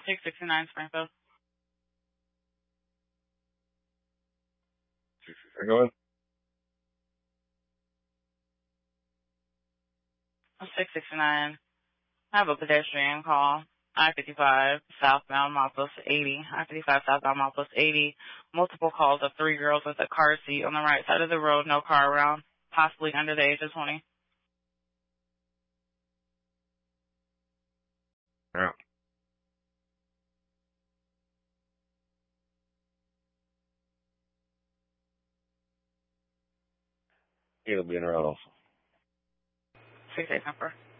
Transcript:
669 Springfield. Go ahead. 669. I have a pedestrian call. I-55 southbound Milepost 80. I-55 southbound Milepost 80. Multiple calls of 3 girls with a car seat on the right side of the road, no car around, possibly under the age of 20. Yeah. It'll be in around also. 6 8 number.